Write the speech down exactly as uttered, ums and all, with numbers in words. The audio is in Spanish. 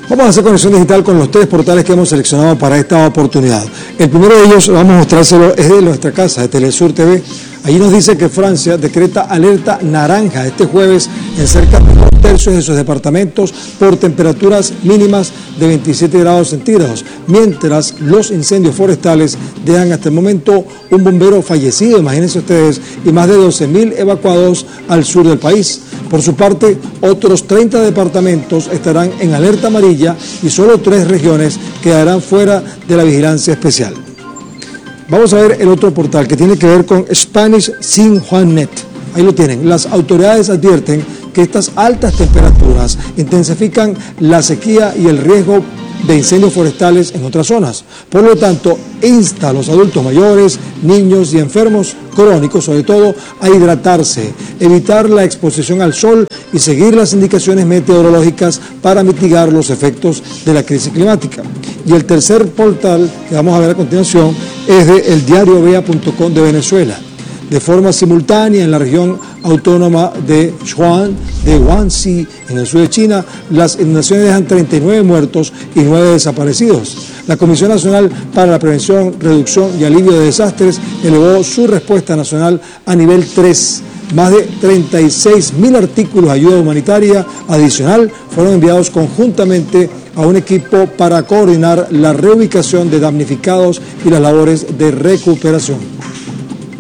Vamos a hacer conexión digital con los tres portales que hemos seleccionado para esta oportunidad. El primero de ellos, vamos a mostrárselo, es de nuestra casa, de Telesur T V. Allí nos dice que Francia decreta alerta naranja este jueves en cerca de dos tercios de sus departamentos por temperaturas mínimas de veintisiete grados centígrados, mientras los incendios forestales dejan hasta el momento un bombero fallecido, imagínense ustedes, y más de doce mil evacuados al sur del país. Por su parte, otros treinta departamentos estarán en alerta amarilla y solo tres regiones quedarán fuera de la vigilancia especial. Vamos a ver el otro portal que tiene que ver con Spanish Xinhua punto net. Ahí lo tienen. Las autoridades advierten que estas altas temperaturas intensifican la sequía y el riesgo de incendios forestales en otras zonas. Por lo tanto, insta a los adultos mayores, niños y enfermos crónicos, sobre todo, a hidratarse, evitar la exposición al sol y seguir las indicaciones meteorológicas para mitigar los efectos de la crisis climática. Y el tercer portal que vamos a ver a continuación es de el diario vea punto com de Venezuela. De forma simultánea en la región autónoma de Sichuan, de Guangxi, en el sur de China, las inundaciones dejan treinta y nueve muertos y nueve desaparecidos. La Comisión Nacional para la Prevención, Reducción y Alivio de Desastres elevó su respuesta nacional a nivel tres. Más de treinta y seis mil artículos de ayuda humanitaria adicional fueron enviados conjuntamente a un equipo para coordinar la reubicación de damnificados y las labores de recuperación.